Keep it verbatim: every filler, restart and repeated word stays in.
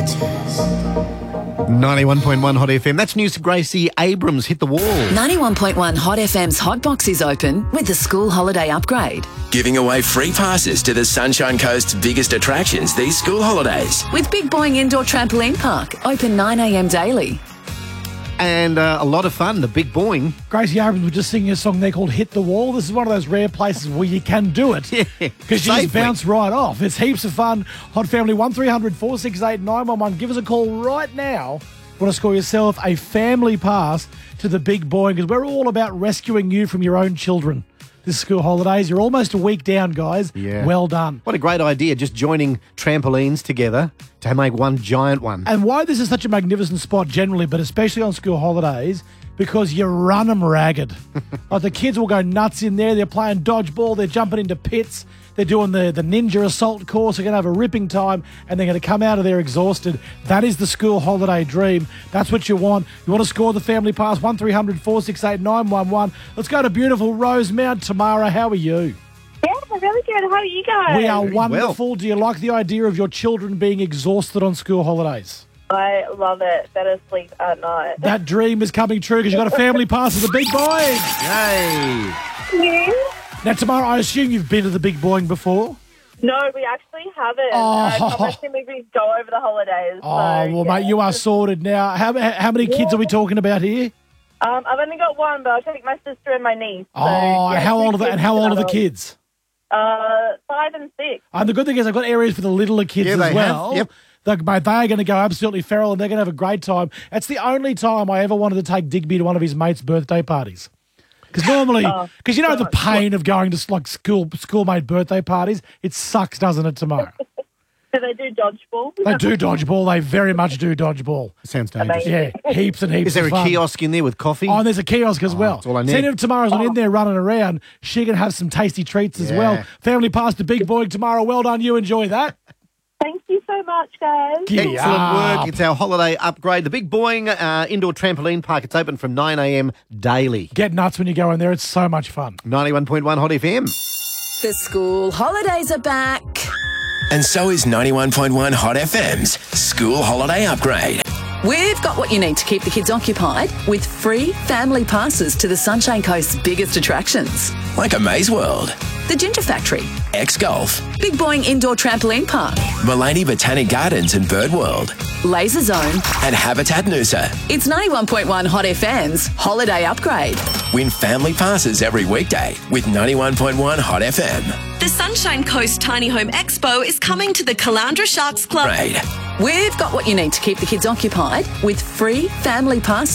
ninety-one point one Hot F M. That's news to Gracie Abrams. Hit the wall. ninety-one point one Hot F M's Hot Box is open with the school holiday upgrade. Giving away free passes to the Sunshine Coast's biggest attractions these school holidays. With Big Boing Indoor Trampoline Park, open nine a m daily. And uh, a lot of fun, the Big Boing. Gracie Abrams was just singing a song there called Hit the Wall. This is one of those rare places where you can do it. Yeah, because you just bounce right off. It's heaps of fun. Hot Family, one three hundred, four six eight, nine one one. Give us a call right now. Want to score yourself a family pass to the Big Boing, because we're all about rescuing you from your own children this school holidays. You're almost a week down, guys. Yeah. Well done. What a great idea, just joining trampolines together to make one giant one. And why this is such a magnificent spot generally, but especially on school holidays, because you run them ragged. Like the kids will go nuts in there. They're playing dodgeball. They're jumping into pits. They're doing the, the ninja assault course. They're going to have a ripping time, and they're going to come out of there exhausted. That is the school holiday dream. That's what you want. You want to score the family pass, one three hundred, four six eight, nine one one. Let's go to beautiful Rosemount. Tamara, how are you? Yeah, really good. How are you guys? We are Very wonderful. well. Do you like the idea of your children being exhausted on school holidays? I love it. Better sleep at night. That dream is coming true because you've got a family pass to the Big Boing. Yay! You? Now, Tamara, I assume you've been to the Big Boing before? No, we actually haven't. Oh. Uh, promising we go over the holidays. Oh, so, well, yeah. mate, you are sorted now. How, how many kids are we talking about here? Um, I've only got one, but I'll take my sister and my niece. So, Oh, yeah, how two old are the, kids and how old are the adults. kids? Uh, five and six. And the good thing is I've got areas for the littler kids Yeah, as they well. have. Yep. Like, mate, they are going to go absolutely feral and they're going to have a great time. It's the only time I ever wanted to take Digby to one of his mates' birthday parties. Because normally, because you know the pain of going to like school schoolmate birthday parties, it sucks, doesn't it, Tamara? Do they do dodgeball? They do dodgeball. They very much do dodgeball. Sounds dangerous. Amazing. Yeah, heaps and heaps Is there of a fun. kiosk in there with coffee? Oh, and there's a kiosk as well. that's all I need. See, if Tamara's not in there running around, she can have some tasty treats as Yeah. well. Family pass to Big Boy tomorrow. Well done. You enjoy that. Thank you so much, guys. Giddy Excellent up. work. It's our holiday upgrade. The Big Boing uh, Indoor Trampoline Park. It's open from nine a m daily. Get nuts when you go in there. It's so much fun. ninety-one point one Hot F M. The school holidays are back. And so is ninety-one point one Hot F M's School Holiday Upgrade. We've got what you need to keep the kids occupied with free family passes to the Sunshine Coast's biggest attractions. Like a Maze World, The Ginger Factory, X-Golf, Big Boing Indoor Trampoline Park, Mullaney Botanic Gardens and Bird World, Laser Zone. and Habitat Noosa. It's ninety-one point one Hot F M's Holiday Upgrade. Win family passes every weekday with ninety-one point one Hot F M. The Sunshine Coast Tiny Home Expo is coming to the Caloundra Sharks Club. Upgrade. We've got what you need to keep the kids occupied with free family passes